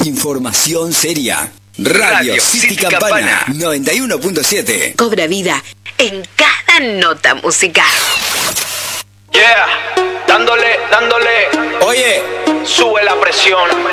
Información seria. Radio City Campana 91.7. Cobra vida en cada nota musical. Yeah, dándole. Oye, sube la presión.